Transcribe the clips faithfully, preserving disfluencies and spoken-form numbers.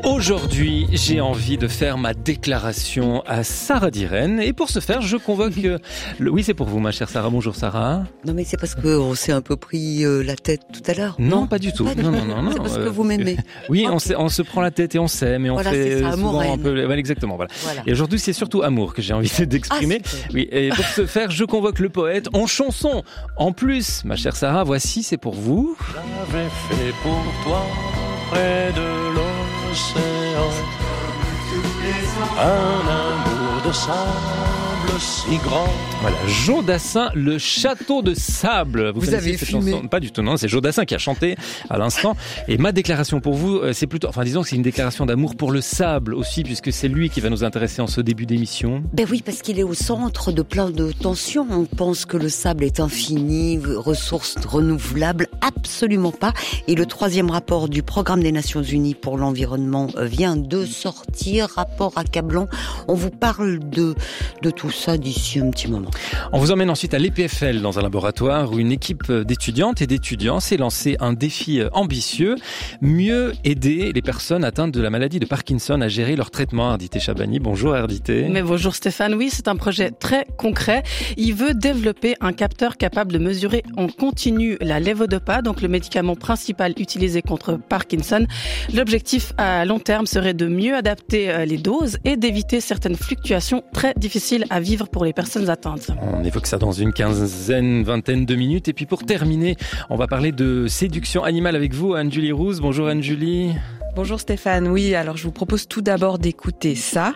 Aujourd'hui, j'ai envie de faire ma déclaration à Sarah Diren. Et pour ce faire, je convoque... Euh, le... Oui, c'est pour vous, ma chère Sarah. Bonjour, Sarah. Non, mais c'est parce qu'on s'est un peu pris euh, la tête tout à l'heure. Non, non pas du tout. Pas non, non, non, non. C'est parce euh, que vous m'aimez. Oui, okay. on, se, on se prend la tête et on s'aime. Et on voilà, fait c'est ça, souvent amour, un peu... Voilà, exactement, voilà. voilà. Et aujourd'hui, c'est surtout amour que j'ai envie d'exprimer. Ah, oui, et pour ce faire, je convoque le poète en chanson. En plus, ma chère Sarah, voici, c'est pour vous. J'avais fait pour toi près de l'océan un amour de sable si grand. Voilà, Jodassin, le château de sable. Vous, vous avez fumé? Chanson? Pas du tout, non, c'est Jodassin qui a chanté à l'instant. Et ma déclaration pour vous, c'est plutôt, enfin disons que c'est une déclaration d'amour pour le sable aussi, puisque c'est lui qui va nous intéresser en ce début d'émission. Ben oui, parce qu'il est au centre de plein de tensions. On pense que le sable est infini, ressource renouvelable, absolument pas. Et le troisième rapport du Programme des Nations Unies pour l'environnement vient de sortir, rapport accablant. On vous parle de, de tout ça d'ici un petit moment. On vous emmène ensuite à l'E P F L dans un laboratoire où une équipe d'étudiantes et d'étudiants s'est lancé un défi ambitieux, mieux aider les personnes atteintes de la maladie de Parkinson à gérer leur traitement. Ardité Chabani, bonjour Ardité. Mais bonjour Stéphane, oui, c'est un projet très concret. Il veut développer un capteur capable de mesurer en continu la levodopa, donc le médicament principal utilisé contre Parkinson. L'objectif à long terme serait de mieux adapter les doses et d'éviter certaines fluctuations très difficiles à vivre pour les personnes atteintes. On évoque ça dans une quinzaine, vingtaine de minutes. Et puis pour terminer, on va parler de séduction animale avec vous, Anne-Julie Rousse. Bonjour Anne-Julie. Bonjour Stéphane, oui, alors je vous propose tout d'abord d'écouter ça.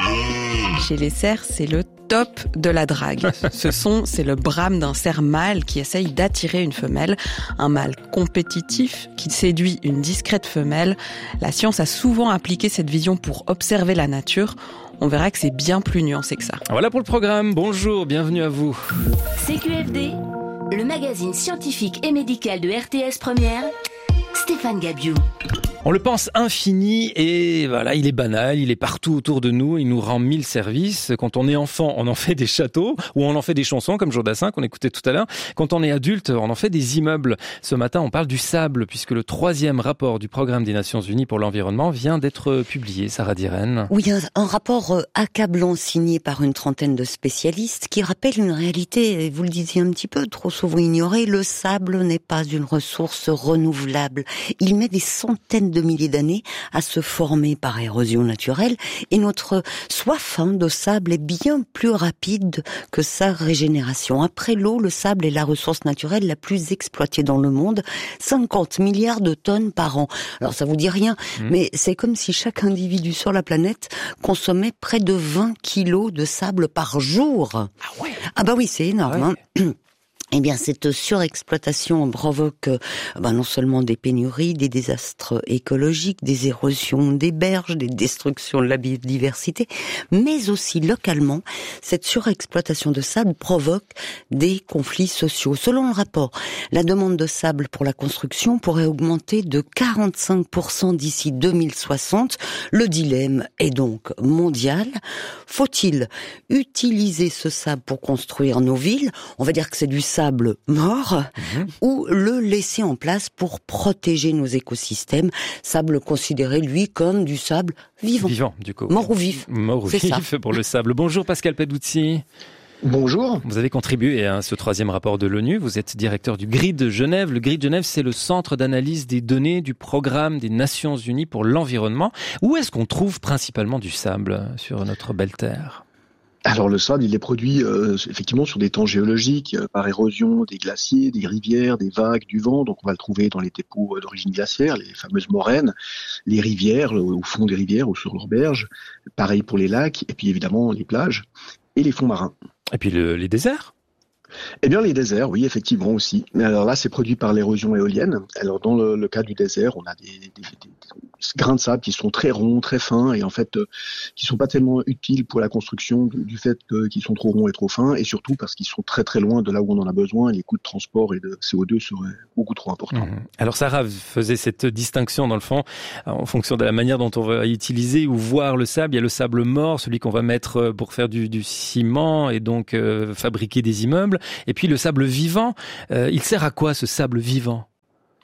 Chez les cerfs, c'est le top de la drague. Ce son, c'est le brame d'un cerf mâle qui essaye d'attirer une femelle. Un mâle compétitif qui séduit une discrète femelle. La science a souvent appliqué cette vision pour observer la nature. On verra que c'est bien plus nuancé que ça. Voilà pour le programme. Bonjour, bienvenue à vous. C Q F D, le magazine scientifique et médical de R T S Première, Stéphane Gabiou. On le pense infini et voilà, il est banal, il est partout autour de nous, il nous rend mille services. Quand on est enfant, on en fait des châteaux ou on en fait des chansons comme Jodassin qu'on écoutait tout à l'heure. Quand on est adulte, on en fait des immeubles. Ce matin, on parle du sable puisque le troisième rapport du Programme des Nations Unies pour l'environnement vient d'être publié. Sarah Diren. Oui, un, un rapport accablant signé par une trentaine de spécialistes qui rappelle une réalité, vous le disiez un petit peu, trop souvent ignorée. Le sable n'est pas une ressource renouvelable. Il met des centaines de milliers d'années à se former par érosion naturelle et notre soif hein, de sable est bien plus rapide que sa régénération. Après l'eau, le sable est la ressource naturelle la plus exploitée dans le monde, cinquante milliards de tonnes par an. Alors ça vous dit rien, mmh. mais c'est comme si chaque individu sur la planète consommait près de vingt kilos de sable par jour. Ah ouais. Ah bah oui, c'est énorme. Ah ouais. hein. Eh bien, cette surexploitation provoque ben, non seulement des pénuries, des désastres écologiques, des érosions des berges, des destructions de la biodiversité, mais aussi localement, cette surexploitation de sable provoque des conflits sociaux. Selon le rapport, la demande de sable pour la construction pourrait augmenter de quarante-cinq pour cent d'ici deux mille soixante. Le dilemme est donc mondial. Faut-il utiliser ce sable pour construire nos villes ? On va dire que c'est du sable sable mort mmh. ou le laisser en place pour protéger nos écosystèmes. Sable considéré, lui, comme du sable vivant. Vivant, du coup. Mort ou vif. Mort ou c'est vif ça. Pour le sable. Bonjour Pascal Peduzzi. Bonjour. Vous avez contribué à ce troisième rapport de l'ONU. Vous êtes directeur du G R I D Genève. Le G R I D Genève, c'est le centre d'analyse des données du Programme des Nations Unies pour l'environnement. Où est-ce qu'on trouve principalement du sable sur notre belle terre ? Alors le sable, il est produit euh, effectivement sur des temps géologiques, euh, par érosion des glaciers, des rivières, des vagues, du vent. Donc on va le trouver dans les dépôts d'origine glaciaire, les fameuses moraines, les rivières, au fond des rivières ou sur leurs berges. Pareil pour les lacs, et puis évidemment les plages et les fonds marins. Et puis le, les déserts ? Eh bien, les déserts, oui, effectivement aussi. Mais alors là, c'est produit par l'érosion éolienne. Alors, dans le, le cas du désert, on a des, des, des, des grains de sable qui sont très ronds, très fins, et en fait, euh, qui sont pas tellement utiles pour la construction du, du fait que, qu'ils sont trop ronds et trop fins, et surtout parce qu'ils sont très très loin de là où on en a besoin, et les coûts de transport et de C O deux seraient beaucoup trop importants. Mmh. Alors, Sarah faisait cette distinction, dans le fond, en fonction de la manière dont on va utiliser ou voir le sable. Il y a le sable mort, celui qu'on va mettre pour faire du, du ciment et donc euh, fabriquer des immeubles. Et puis le sable vivant, euh, il sert à quoi ce sable vivant ?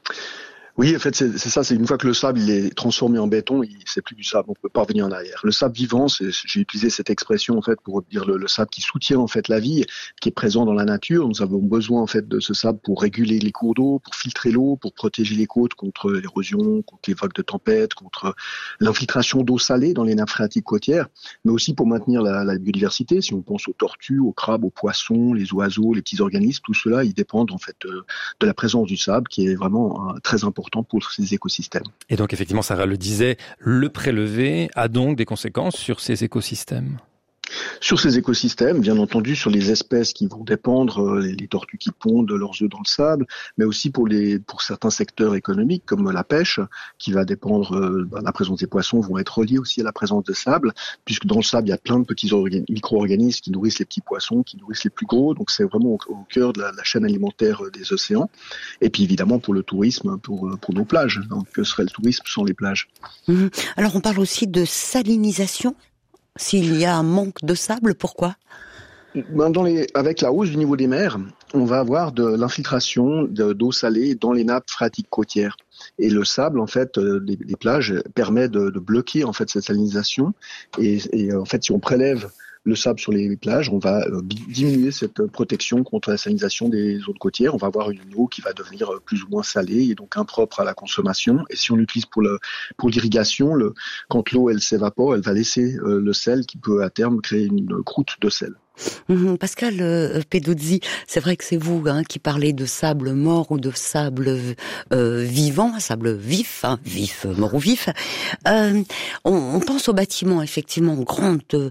Oui, en fait, c'est, c'est ça. C'est une fois que le sable il est transformé en béton, il, c'est plus du sable. On peut pas revenir en arrière. Le sable vivant, c'est, j'ai utilisé cette expression en fait pour dire le, le sable qui soutient en fait la vie, qui est présent dans la nature. Nous avons besoin en fait de ce sable pour réguler les cours d'eau, pour filtrer l'eau, pour protéger les côtes contre l'érosion, contre les vagues de tempête, contre l'infiltration d'eau salée dans les nappes phréatiques côtières, mais aussi pour maintenir la, la biodiversité. Si on pense aux tortues, aux crabes, aux poissons, les oiseaux, les petits organismes, tout cela, ils dépendent en fait de, de la présence du sable, qui est vraiment euh, très important pour ces écosystèmes. Et donc effectivement, Sarah le disait, le prélevé a donc des conséquences sur ces écosystèmes. Sur ces écosystèmes, bien entendu, sur les espèces qui vont dépendre, les, les tortues qui pondent leurs œufs dans le sable, mais aussi pour les pour certains secteurs économiques comme la pêche, qui va dépendre, euh, ben, la présence des poissons vont être reliés aussi à la présence de sable, puisque dans le sable il y a plein de petits orga- micro-organismes qui nourrissent les petits poissons, qui nourrissent les plus gros, donc c'est vraiment au, au cœur de la, la chaîne alimentaire des océans. Et puis évidemment pour le tourisme, pour pour nos plages. Donc que serait le tourisme sans les plages? Mmh. Alors on parle aussi de salinisation. S'il y a un manque de sable, pourquoi ? Dans les, avec la hausse du niveau des mers, on va avoir de l'infiltration de, d'eau salée dans les nappes phréatiques côtières. Et le sable, en fait, euh, les, les plages permet de, de bloquer en fait cette salinisation. Et, et en fait, si on prélève le sable sur les plages, on va euh, diminuer cette protection contre la salinisation des zones côtières. On va avoir une eau qui va devenir plus ou moins salée et donc impropre à la consommation. Et si on l'utilise pour le pour l'irrigation, le, quand l'eau elle s'évapore, elle va laisser euh, le sel qui peut à terme créer une croûte de sel. Mmh, Pascal euh, Peduzzi, c'est vrai que c'est vous hein, qui parlez de sable mort ou de sable euh, vivant, sable vif, hein, vif, mort ou vif. Euh, on, on pense aux bâtiments, effectivement, grandes euh,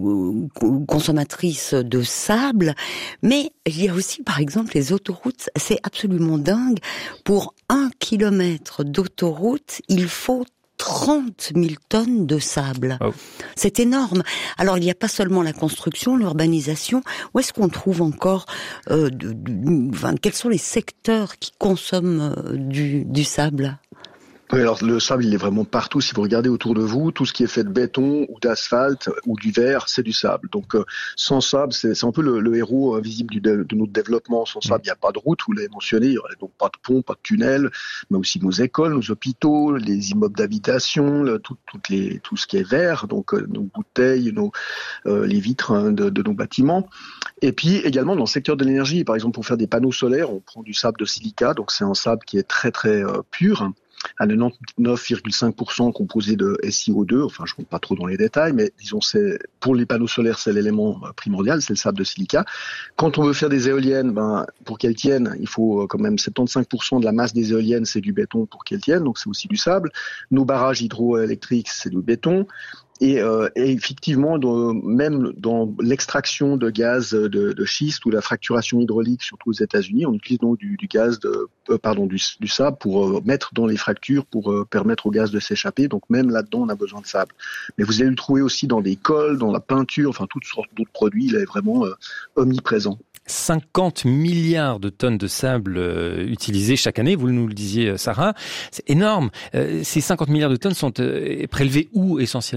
consommatrices de sable, mais il y a aussi, par exemple, les autoroutes. C'est absolument dingue. Pour un kilomètre d'autoroute, il faut trente mille tonnes de sable. Oh. C'est énorme. Alors, il n'y a pas seulement la construction, l'urbanisation. Où est-ce qu'on trouve encore... Euh, de, de, enfin, quels sont les secteurs qui consomment euh, du, du sable ? Oui, alors le sable, il est vraiment partout. Si vous regardez autour de vous, tout ce qui est fait de béton ou d'asphalte ou du verre, c'est du sable. Donc, euh, sans sable, c'est, c'est un peu le, le héros invisible du de, de notre développement. Sans sable, il n'y a pas de route, vous l'avez mentionné, il n'y aurait donc pas de pont, pas de tunnel, mais aussi nos écoles, nos hôpitaux, les immeubles d'habitation, le, tout, toutes les, tout ce qui est verre, donc euh, nos bouteilles, nos, euh, les vitres hein, de, de nos bâtiments. Et puis également dans le secteur de l'énergie, par exemple, pour faire des panneaux solaires, on prend du sable de silica, donc c'est un sable qui est très très euh, pur, à quatre-vingt-dix-neuf virgule cinq pour cent composé de S i O deux, enfin je ne rentre pas trop dans les détails, mais disons c'est pour les panneaux solaires c'est l'élément primordial, c'est le sable de silica. Quand on veut faire des éoliennes, ben pour qu'elles tiennent, il faut quand même soixante-quinze pour cent de la masse des éoliennes c'est du béton pour qu'elles tiennent, donc c'est aussi du sable. Nos barrages hydroélectriques c'est du béton. Et, euh, et effectivement, dans, même dans l'extraction de gaz de, de schiste ou la fracturation hydraulique, surtout aux États-Unis, on utilise donc du, du gaz, de, euh, pardon, du, du sable pour euh, mettre dans les fractures pour euh, permettre au gaz de s'échapper. Donc même là-dedans, on a besoin de sable. Mais vous allez le trouver aussi dans des colles, dans la peinture, enfin toutes sortes d'autres produits. Il est vraiment euh, omniprésent. cinquante milliards de tonnes de sable euh, utilisées chaque année, vous nous le disiez, Sarah. C'est énorme. Euh, ces cinquante milliards de tonnes sont euh, prélevées où essentiellement ?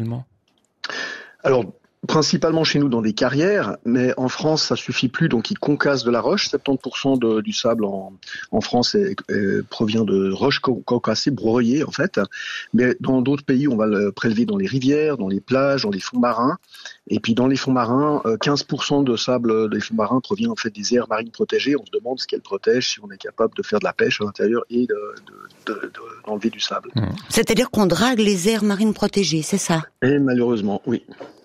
Alors, principalement chez nous dans des carrières, mais en France ça suffit plus, donc ils concassent de la roche. soixante-dix pour cent de, du sable en, en France est, est, provient de roches concassées, broyées en fait, mais dans d'autres pays on va le prélever dans les rivières, dans les plages, dans les fonds marins, et puis dans les fonds marins, quinze pour cent de sable des fonds marins provient en fait des aires marines protégées. On se demande ce qu'elles protègent, si on est capable de faire de la pêche à l'intérieur et de, de, de, de, d'enlever du sable. C'est-à-dire qu'on drague les aires marines protégées, c'est ça ? Et malheureusement, oui.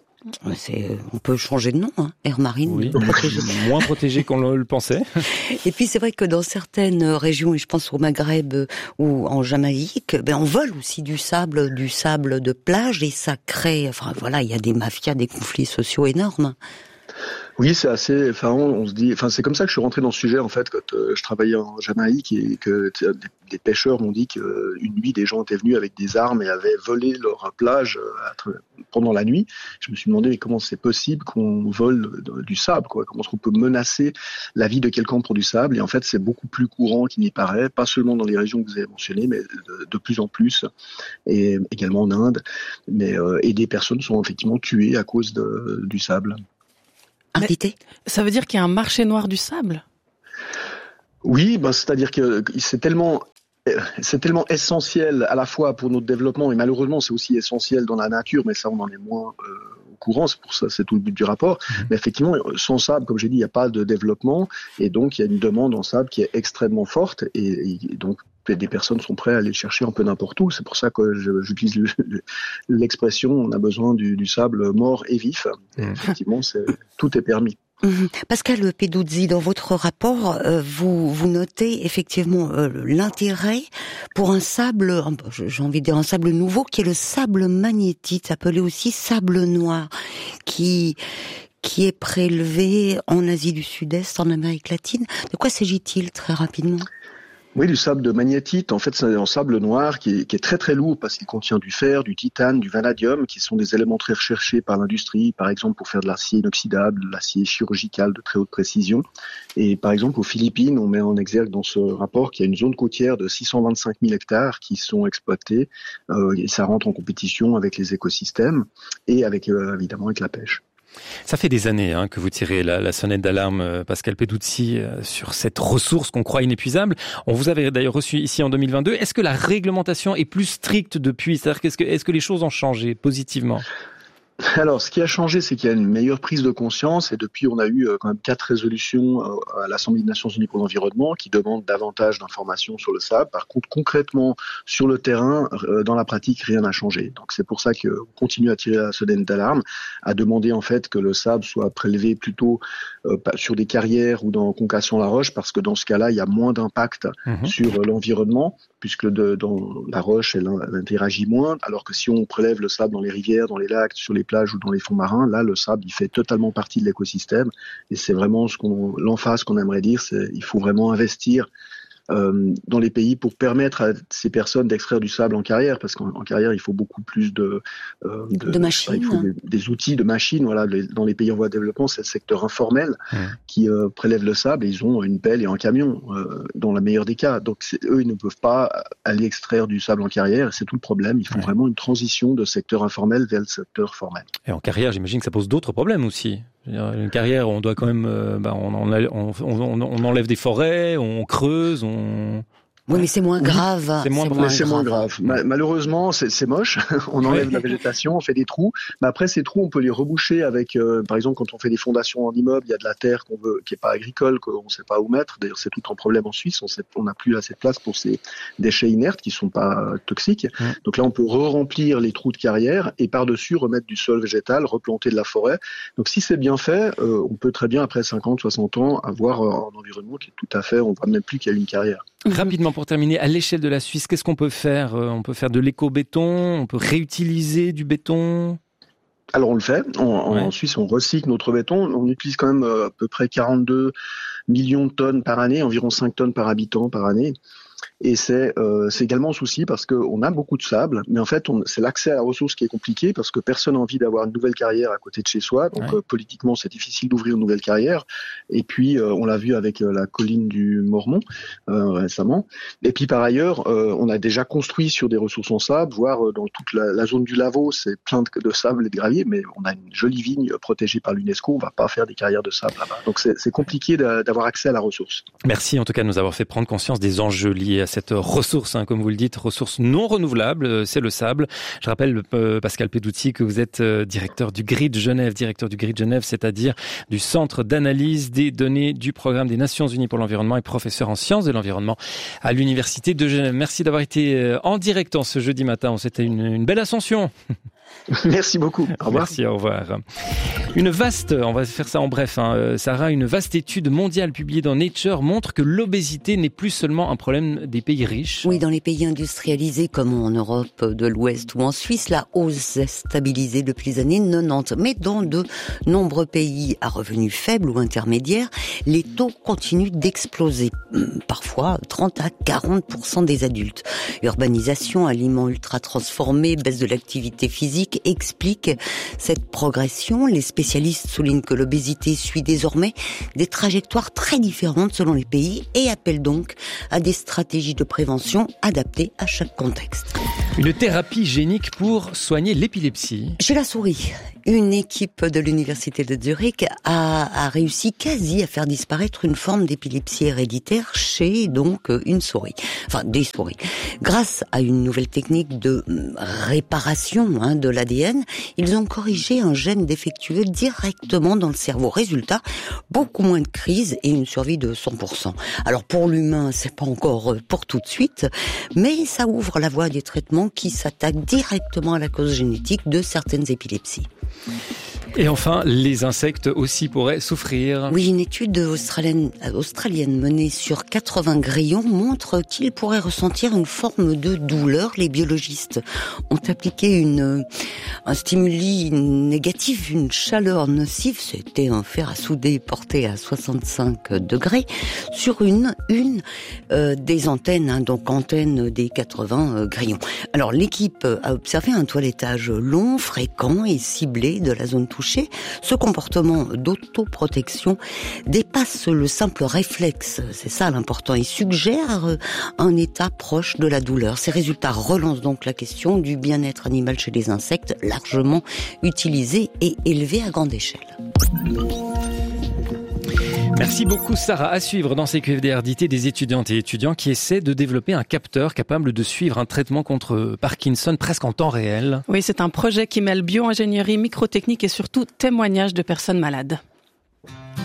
C'est, on peut changer de nom, hein, aire marine oui, protégée. Moins protégée qu'on le pensait. Et puis c'est vrai que dans certaines régions, et je pense au Maghreb ou en Jamaïque, ben on vole aussi du sable, du sable de plage, et ça crée, enfin voilà, il y a des mafias, des conflits sociaux énormes. Oui, c'est assez. Enfin, on, on se dit. Enfin, c'est comme ça que je suis rentré dans ce sujet en fait quand euh, je travaillais en Jamaïque et que des, des pêcheurs m'ont dit qu'une nuit des gens étaient venus avec des armes et avaient volé leur plage euh, pendant la nuit. Je me suis demandé mais comment c'est possible qu'on vole du sable, quoi. Comment est-ce qu'on peut menacer la vie de quelqu'un pour du sable ? Et en fait, c'est beaucoup plus courant qu'il n'y paraît, pas seulement dans les régions que vous avez mentionnées, mais de, de plus en plus, et également en Inde. Mais euh, et des personnes sont effectivement tuées à cause de, du sable. Mais ça veut dire qu'il y a un marché noir du sable ? Oui, ben c'est-à-dire que c'est tellement c'est tellement essentiel à la fois pour notre développement et malheureusement c'est aussi essentiel dans la nature, mais ça on en est moins euh, au courant, c'est pour ça c'est tout le but du rapport. Mmh. Mais effectivement, sans sable, comme j'ai dit, il n'y a pas de développement et donc il y a une demande en sable qui est extrêmement forte et, et donc des personnes sont prêtes à aller le chercher un peu n'importe où. C'est pour ça que je, j'utilise le, le, l'expression on a besoin du, du sable mort et vif. Et mmh. effectivement, c'est, tout est permis. Mmh. Pascal Peduzzi, dans votre rapport, euh, vous vous notez effectivement euh, l'intérêt pour un sable, j'ai envie de dire un sable nouveau, qui est le sable magnétite, appelé aussi sable noir, qui qui est prélevé en Asie du Sud-Est, en Amérique latine. De quoi s'agit-il très rapidement ? Oui, du sable de magnétite, en fait, c'est un sable noir qui est, qui est très très lourd parce qu'il contient du fer, du titane, du vanadium, qui sont des éléments très recherchés par l'industrie, par exemple pour faire de l'acier inoxydable, de l'acier chirurgical de très haute précision. Et par exemple, aux Philippines, on met en exergue dans ce rapport qu'il y a une zone côtière de six cent vingt-cinq mille hectares qui sont exploités, euh, et ça rentre en compétition avec les écosystèmes et avec euh, évidemment avec la pêche. Ça fait des années hein, que vous tirez la, la sonnette d'alarme, Pascal Peduzzi, euh, sur cette ressource qu'on croit inépuisable. On vous avait d'ailleurs reçu ici en deux mille vingt-deux. Est-ce que la réglementation est plus stricte depuis ? C'est-à-dire qu'est-ce que, est-ce que les choses ont changé positivement ? Alors, ce qui a changé, c'est qu'il y a une meilleure prise de conscience et depuis, on a eu quand même quatre résolutions à l'Assemblée des Nations Unies pour l'environnement qui demandent davantage d'informations sur le sable. Par contre, concrètement, sur le terrain, dans la pratique, rien n'a changé. Donc, c'est pour ça qu'on continue à tirer la sonnette d'alarme, à demander en fait que le sable soit prélevé plutôt euh, sur des carrières ou dans Concassion-la-Roche, parce que dans ce cas-là, il y a moins d'impact mmh. sur l'environnement, puisque de, dans la roche, elle, elle interagit moins, alors que si on prélève le sable dans les rivières, dans les lacs, sur les plages ou dans les fonds marins, là, le sable, il fait totalement partie de l'écosystème. Et c'est vraiment ce qu'on, l'emphase qu'on aimerait dire, c'est il faut vraiment investir euh, dans les pays pour permettre à ces personnes d'extraire du sable en carrière, parce qu'en en carrière, il faut beaucoup plus de, euh, de, de machines. Il faut des, des outils, de machines. Voilà, les, dans les pays en voie de développement, c'est le secteur informel mmh. qui euh, prélève le sable et ils ont une pelle et un camion, euh, dans la meilleure des cas. Donc, c'est, eux, ils ne peuvent pas aller extraire du sable en carrière. C'est tout le problème. Il faut mmh. vraiment une transition de secteur informel vers le secteur formel. Et en carrière, j'imagine que ça pose d'autres problèmes aussi. Une carrière, on doit quand même, euh, bah, on, on, on, on, on enlève des forêts, on creuse, on... Oui, mais c'est moins grave. C'est moins, c'est moins, c'est moins grave. grave. Malheureusement, c'est, c'est moche. On enlève oui. la végétation, on fait des trous. Mais après, ces trous, on peut les reboucher avec, euh, par exemple, quand on fait des fondations en immeuble, il y a de la terre qu'on veut, qui est pas agricole, qu'on ne sait pas où mettre. D'ailleurs, c'est tout un problème en Suisse. On sait, on n'a plus assez de place pour ces déchets inertes qui sont pas toxiques. Mmh. Donc là, on peut re-remplir les trous de carrière et par-dessus remettre du sol végétal, replanter de la forêt. Donc si c'est bien fait, euh, on peut très bien, après cinquante, soixante ans, avoir un environnement qui est tout à fait, on voit même plus qu'il y a une carrière. Rapidement pour terminer, à l'échelle de la Suisse, qu'est-ce qu'on peut faire ? On peut faire de l'éco-béton, on peut réutiliser du béton ? Alors on le fait, en, ouais. en Suisse on recycle notre béton, on utilise quand même à peu près quarante-deux millions de tonnes par année, environ cinq tonnes par habitant par année. Et c'est, euh, c'est également un souci parce qu'on a beaucoup de sable, mais en fait, on, c'est l'accès à la ressource qui est compliqué parce que personne n'a envie d'avoir une nouvelle carrière à côté de chez soi. Donc, ouais. euh, politiquement, c'est difficile d'ouvrir une nouvelle carrière. Et puis, euh, on l'a vu avec euh, la colline du Mormont euh, récemment. Et puis, par ailleurs, euh, on a déjà construit sur des ressources en sable, voire euh, dans toute la, la zone du Lavaux, c'est plein de, de sable et de gravier, mais on a une jolie vigne protégée par l'UNESCO. On va pas faire des carrières de sable là-bas. Donc, c'est, c'est compliqué d'avoir accès à la ressource. Merci en tout cas de nous avoir fait prendre conscience des enjeux liés à cette ressource, hein, comme vous le dites, ressource non renouvelable, c'est le sable. Je rappelle, euh, Pascal Peduzzi, que vous êtes euh, directeur du GRID Genève, directeur du GRID Genève, c'est-à-dire du Centre d'analyse des données du Programme des Nations Unies pour l'environnement et professeur en sciences de l'environnement à l'Université de Genève. Merci d'avoir été euh, en direct en ce jeudi matin. C'était une, une belle ascension. Merci beaucoup. Au revoir. Merci, au revoir. Une vaste, on va faire ça en bref, hein, Sarah, une vaste étude mondiale publiée dans Nature montre que l'obésité n'est plus seulement un problème des pays riches. Oui, dans les pays industrialisés comme en Europe de l'Ouest ou en Suisse, la hausse est stabilisée depuis les années quatre-vingt-dix. Mais dans de nombreux pays à revenus faibles ou intermédiaires, les taux continuent d'exploser. Parfois trente à quarante pour cent des adultes. Urbanisation, aliments ultra transformés, baisse de l'activité physique explique cette progression. Les spécialistes soulignent que l'obésité suit désormais des trajectoires très différentes selon les pays et appellent donc à des stratégies de prévention adaptées à chaque contexte. Une thérapie génique pour soigner l'épilepsie. Chez la souris, une équipe de l'université de Zurich a, a réussi quasi à faire disparaître une forme d'épilepsie héréditaire chez donc une souris, enfin des souris. Grâce à une nouvelle technique de réparation hein, de l'A D N, ils ont corrigé un gène défectueux directement dans le cerveau. Résultat, beaucoup moins de crises et une survie de cent pour cent. Alors pour l'humain, c'est pas encore pour tout de suite, mais ça ouvre la voie à des traitements qui s'attaquent directement à la cause génétique de certaines épilepsies. Et enfin, les insectes aussi pourraient souffrir. Oui, une étude australienne, australienne menée sur quatre-vingts grillons montre qu'ils pourraient ressentir une forme de douleur. Les biologistes ont appliqué une, un stimuli négatif, une chaleur nocive, c'était un fer à souder porté à soixante-cinq degrés, sur une, une euh, des antennes, hein, donc antenne des quatre-vingts euh, grillons. Alors l'équipe a observé un toilettage long, fréquent et ciblé de la zone touchée. Ce comportement d'autoprotection dépasse le simple réflexe, c'est ça l'important, il suggère un état proche de la douleur. Ces résultats relancent donc la question du bien-être animal chez les insectes, largement utilisé et élevé à grande échelle. Merci beaucoup Sarah. À suivre dans C Q F D R D T des étudiantes et étudiants qui essaient de développer un capteur capable de suivre un traitement contre Parkinson presque en temps réel. Oui, c'est un projet qui mêle bio-ingénierie, microtechnique et surtout témoignages de personnes malades.